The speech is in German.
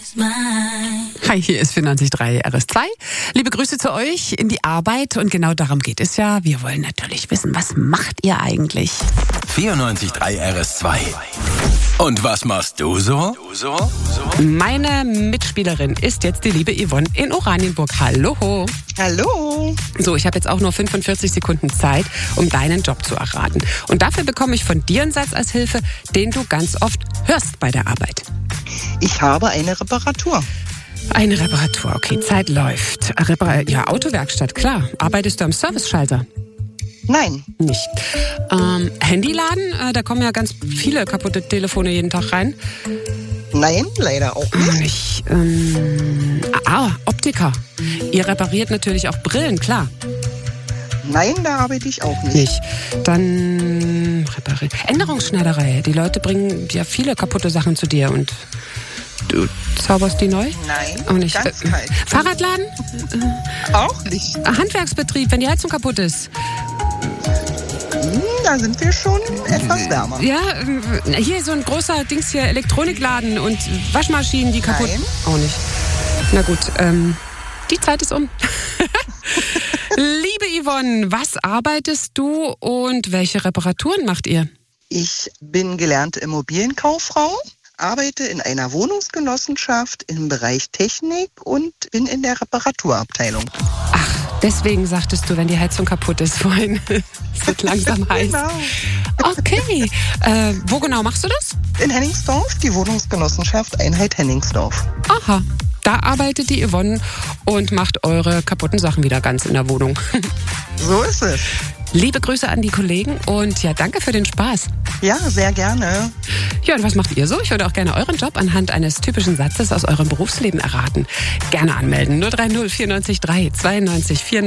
Hi, hier ist 94.3 RS2. Liebe Grüße zu euch in die Arbeit und genau darum geht es ja. Wir wollen natürlich wissen, was macht ihr eigentlich? 94.3 RS2. Und was machst du so? Meine Mitspielerin ist jetzt die liebe Yvonne in Oranienburg. Hallo. Hallo. So, ich habe jetzt auch nur 45 Sekunden Zeit, um deinen Job zu erraten. Und dafür bekomme ich von dir einen Satz als Hilfe, den du ganz oft hörst bei der Arbeit. Ich habe eine Reparatur. Eine Reparatur, okay, Zeit läuft. Ja, Autowerkstatt, klar. Arbeitest du am Serviceschalter? Nein. Nicht. Handyladen, da kommen ja ganz viele kaputte Telefone jeden Tag rein. Nein, leider auch nicht. Optiker. Ihr repariert natürlich auch Brillen, klar. Nein, da arbeite ich auch nicht. Nicht. Dann Änderungsschneiderei. Die Leute bringen ja viele kaputte Sachen zu dir und du zauberst die neu? Nein, auch nicht. ganz kalt. Fahrradladen? Auch nicht. Handwerksbetrieb, wenn die Heizung kaputt ist. Da sind wir schon etwas wärmer. Ja, hier so ein großer Dings hier, Elektronikladen und Waschmaschinen, die kaputt... Nein. Auch nicht. Na gut, die Zeit ist um. Liebe Yvonne, was arbeitest du und welche Reparaturen macht ihr? Ich bin gelernte Immobilienkauffrau, arbeite in einer Wohnungsgenossenschaft im Bereich Technik und bin in der Reparaturabteilung. Ach, deswegen sagtest du, wenn die Heizung kaputt ist vorhin. Es wird langsam heiß. Genau. Okay, wo genau machst du das? In Hennigsdorf, die Wohnungsgenossenschaft Einheit Hennigsdorf. Aha, da arbeitet die Yvonne und macht eure kaputten Sachen wieder ganz in der Wohnung. So ist es. Liebe Grüße an die Kollegen und ja, danke für den Spaß. Ja, sehr gerne. Ja, und was macht ihr so? Ich würde auch gerne euren Job anhand eines typischen Satzes aus eurem Berufsleben erraten. Gerne anmelden. 030 94 3 92 94.